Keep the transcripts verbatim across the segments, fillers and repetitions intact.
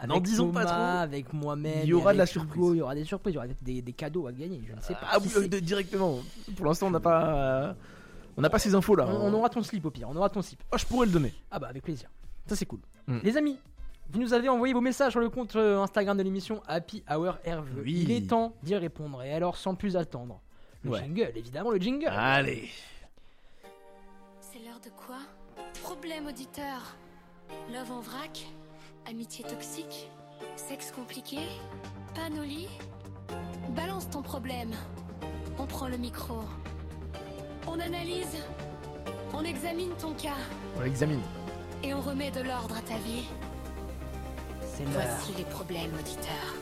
N'en disons Thomas, pas trop. avec moi-même. Il y aura avec de la Hugo, surprise. Il y aura des surprises, il y aura des, des cadeaux à gagner. Je ne sais pas. Ah qui oui, c'est. euh, de- directement. Pour l'instant, on n'a pas, euh, on n'a pas ces infos là. On, on aura ton slip au pire, on aura ton slip. Oh, je pourrais le donner. Ah bah avec plaisir. Ça c'est cool. Mm. Les amis, vous nous avez envoyé vos messages sur le compte euh, Instagram de l'émission Happy Hour R V. Oui. Il est temps d'y répondre. Et alors sans plus attendre, le Ouais. jingle, évidemment le jingle. Allez. C'est l'heure de quoi? Problème auditeur. Love en vrac? Amitié toxique? Sexe compliqué? Panne au lit? Balance ton problème. On prend le micro. On analyse. On examine ton cas. On l'examine. Et on remet de l'ordre à ta vie. C'est l'heure. Voici les problèmes auditeurs.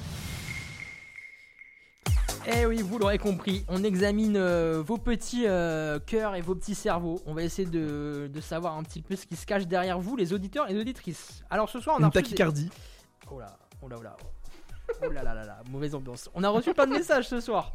Eh oui, vous l'aurez compris, on examine euh, vos petits euh, cœurs et vos petits cerveaux. On va essayer de, de savoir un petit peu ce qui se cache derrière vous, les auditeurs et les auditrices. Alors ce soir, on a Une reçu des- tachycardie. Oh là, oh là, oh là. Oh là là là là, mauvaise ambiance. On a reçu plein de messages ce soir.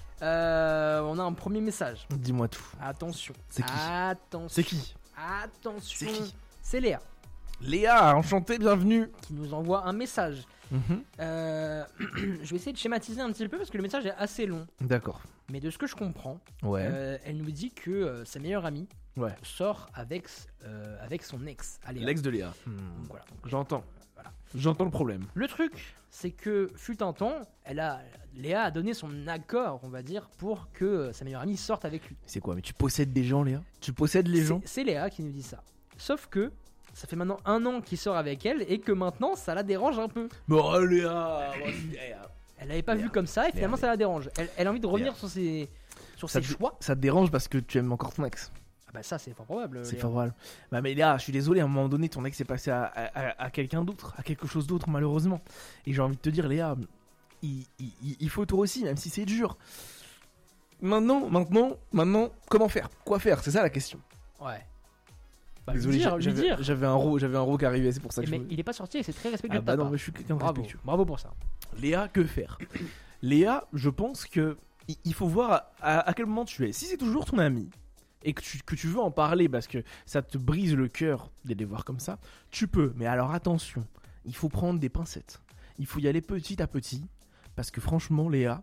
Euh, on a un premier message. Dis-moi tout. Attention. C'est qui Attention. C'est qui Attention. C'est qui C'est Léa Léa, enchanté, bienvenue. qui nous envoie un message. Mhm. Euh, je vais essayer de schématiser un petit peu parce que le message est assez long. D'accord. Mais de ce que je comprends, Ouais. euh, elle nous dit que euh, sa meilleure amie Ouais. sort avec, euh, avec son ex. Allez, L'ex de Léa. donc voilà. Donc, J'entends. voilà. J'entends le problème. Le truc, c'est que fut un temps, elle a, Léa a donné son accord, on va dire, pour que euh, sa meilleure amie sorte avec lui. C'est quoi? Mais tu possèdes des gens, Léa? Tu possèdes les C'est- gens? C'est Léa qui nous dit ça. Sauf que ça fait maintenant un an qu'il sort avec elle et que maintenant ça la dérange un peu. Bon, Léa. Elle l'avait pas Léa. vu comme ça et finalement Léa. ça la dérange. Elle, elle a envie de revenir Léa. sur ses, sur Ça ses te- choix. Ça te dérange parce que tu aimes encore ton ex. Ah bah ça c'est fort probable. C'est Léa. favorable. Bah mais Léa, je suis désolé, à un moment donné, ton ex est passé à, à- à- à quelqu'un d'autre, à quelque chose d'autre malheureusement. Et j'ai envie de te dire, Léa, il, il- il faut toi aussi, même si c'est dur. Maintenant, maintenant, maintenant, comment faire? Quoi faire? C'est ça la question. Ouais. Bah, lui Désolé, dire, j'a- lui j'avais, dire. j'avais un ro, j'avais un ro qui arrivait, c'est pour ça que Mais je. me- il est pas sorti et c'est très respectueux Ah de bah ta non, part. mais je suis quelqu'un de Bravo, respectueux. bravo pour ça. Léa, que faire? Léa, je pense que il- il faut voir à, à- à quel moment tu es. Si c'est toujours ton ami et que tu, que tu veux en parler parce que ça te brise le cœur de les voir comme ça, tu peux. Mais alors attention, il faut prendre des pincettes. Il faut y aller petit à petit parce que franchement, Léa,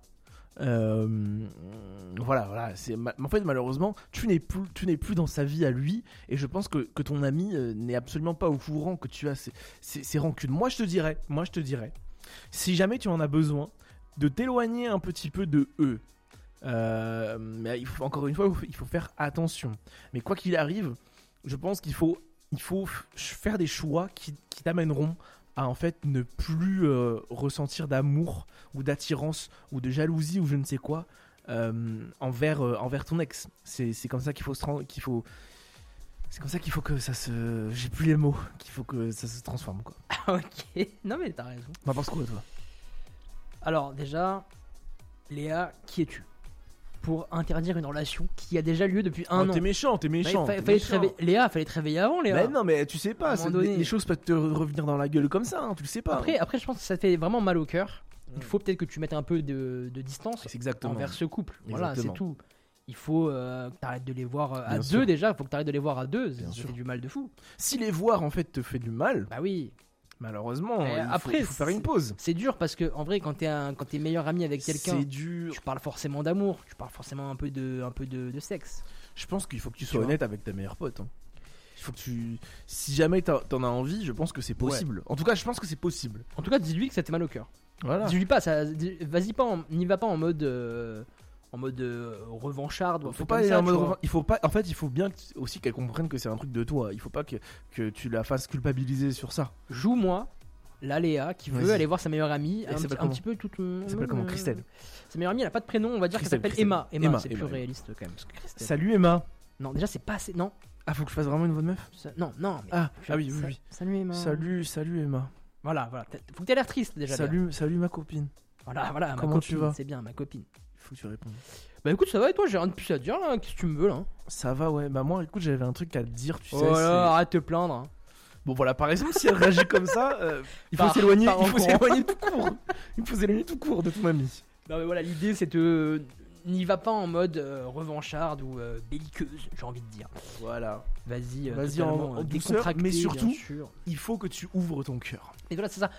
euh, voilà, voilà. C'est ma- en fait malheureusement, tu n'es plus, tu n'es plus dans sa vie à lui et je pense que, que ton ami euh, n'est absolument pas au courant que tu as ces, ces, ces rancunes. Moi, je te dirais, moi, je te dirais. Si jamais tu en as besoin, de t'éloigner un petit peu de eux. Euh, mais il faut, encore une fois, il faut faire attention. Mais quoi qu'il arrive, je pense qu'il faut, il faut f- faire des choix qui, qui t'amèneront à en fait ne plus euh, ressentir d'amour ou d'attirance ou de jalousie ou je ne sais quoi euh, envers, euh, envers ton ex. C'est, c'est comme ça qu'il faut se rendre, qu'il faut. C'est comme ça qu'il faut que ça se. J'ai plus les mots. Qu'il faut que ça se transforme quoi. Ok, non mais t'as raison. T'en penses quoi toi? Alors déjà, Léa, qui es-tu pour interdire une relation qui a déjà lieu depuis un Oh, an? t'es méchant, t'es Bah, méchant. il fa- t'es fallait te méchant. réveiller- Léa, fallait te réveiller avant, Léa. Mais non, mais tu sais À pas, un c'est- moment donné. les choses peuvent te revenir dans la gueule comme ça, hein, tu le sais pas. Après, après, je pense que ça te fait vraiment mal au cœur. Il Mm. faut peut-être que tu mettes un peu de, de distance c'est exactement. envers ce couple. Voilà, Exactement. c'est tout. Il faut euh, que t'arrêtes de les voir euh, à Bien deux sûr. déjà. Il faut que t'arrêtes de les voir à deux. Bien Ça sûr. fait du mal de fou. Si les voir en fait te fait du mal, Bah oui. malheureusement, Mais il, faut, après, il faut faire une pause. C'est dur parce que en vrai, quand t'es un, quand t'es meilleur ami avec quelqu'un, C'est dur. tu parles forcément d'amour. Tu parles forcément un peu de, un peu de, de sexe. Je pense qu'il faut que tu Tu sois vois. honnête avec ta meilleure pote. hein. Il faut que tu. Si jamais t'as- t'en as envie, je pense que c'est possible. En tout cas, je pense que c'est possible. En tout cas, dis-lui que ça t'est mal au cœur. Voilà. Dis-lui pas, ça, dis- vas-y pas, en- n'y va pas en mode, euh, en mode euh, revancharde ou un Faut truc pas comme aller ça, en mode tu vois. revan- il faut pas en fait il faut bien que- aussi qu'elle comprenne que c'est un truc de toi. Il faut pas que, que tu la fasses culpabiliser sur ça. Joue-moi la Léa qui veut Vas-y. aller voir sa meilleure amie, Elle un, s'appelle petit- un comment petit peu toute. Elle s'appelle comment? Christelle. Sa meilleure amie, elle a pas de prénom, on va dire qu'elle Christelle, s'appelle Christelle. Emma. Emma, Emma, c'est Emma, plus Emma. réaliste quand même. Parce que Christelle- Salut Emma. Non, déjà c'est pas assez. Non, Ah faut que je fasse vraiment une voix de meuf. ça- non, non. Mais Ah, ah oui, oui, Sa- oui. Salut Emma. Salut, salut Emma. Voilà, voilà. T'as- Faut que t'aies l'air triste déjà. Léa. Salut, salut ma copine. Voilà, voilà. Comment ma tu copine, vas C'est bien, ma copine. Il faut que tu répondes. Bah écoute, ça va et toi? J'ai rien de plus à te dire là. Qu'est-ce que tu me veux là? Ça va ouais. Bah moi écoute j'avais un truc à te dire tu sais. Oh c'est- là, arrête de te plaindre. hein. Bon voilà par exemple si elle réagit comme ça, euh, il faut Pars- s'éloigner, pars en il faut courant. s'éloigner tout court. Il faut s'éloigner tout court de ton ami. Non mais voilà, l'idée c'est de n'y va pas en mode euh, revancharde ou euh, belliqueuse, j'ai envie de dire. Voilà. Vas-y, euh, Vas-y, totalement, en- en euh, douceur, décontracté, mais bien surtout- sûr. Il faut que tu ouvres ton cœur. Et voilà, c'est ça.